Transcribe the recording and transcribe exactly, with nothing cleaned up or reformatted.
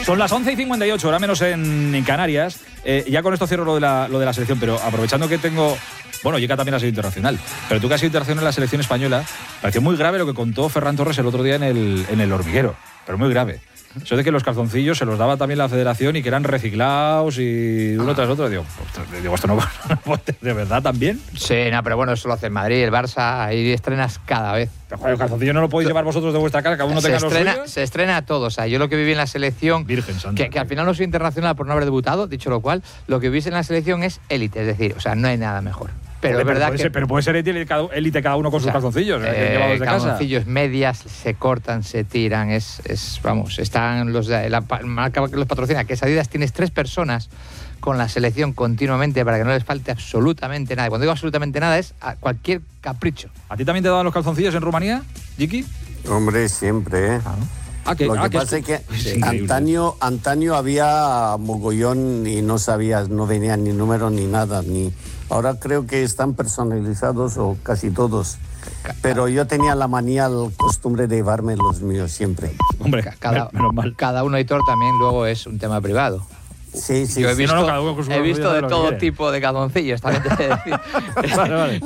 Son las once y cincuenta y ocho, ahora menos en, en Canarias. Eh, ya con esto cierro lo de, la, lo de la selección, pero aprovechando que tengo... Bueno, Yeka también ha sido internacional, pero tú que has sido internacional en la selección española, pareció muy grave lo que contó Ferran Torres el otro día en el, en el Hormiguero, pero muy grave. Eso de que los calzoncillos se los daba también la federación y que eran reciclados y uno ah. tras otro. Digo, digo, ¿esto no de verdad también? Sí, no, pero bueno, eso lo hace el Madrid, el Barça, ahí estrenas cada vez. Pero joder, el calzoncillo no lo podéis llevar vosotros de vuestra casa, cada uno se tenga estrena, los suyos. Se estrena todo, o sea, yo lo que viví en la selección, Virgen Santa, que, que al final no soy internacional por no haber debutado, dicho lo cual, lo que vivís en la selección es élite, es decir, o sea, no hay nada mejor. Pero, Joder, es verdad pero, puede que, ser, pero puede ser élite cada, élite cada uno con o sea, sus calzoncillos, eh, que llevados de calzoncillos, casa. medias, se cortan, se tiran, es, es vamos, están los de la marca que los patrocina, que es Adidas, tienes tres personas con la selección continuamente para que no les falte absolutamente nada. Y cuando digo absolutamente nada es a cualquier capricho. ¿A ti también te daban los calzoncillos en Rumanía, Jiki? Hombre, siempre, ¿eh? Ah, ¿no? Ah, que, Lo que ah, pasa es que sí, antaño, antaño había mogollón y no sabías, no venían ni números ni nada, ni... Ahora creo que están personalizados o casi todos. Pero yo tenía la manía, la costumbre de llevarme los míos siempre. Hombre, cada, menos mal. Cada uno, editor, también luego es un tema privado. Sí, sí. Yo he visto, sí, no, no, cada uno con su he visto de todo quiere. tipo de calzoncillos, también te he de decir. Vale, vale.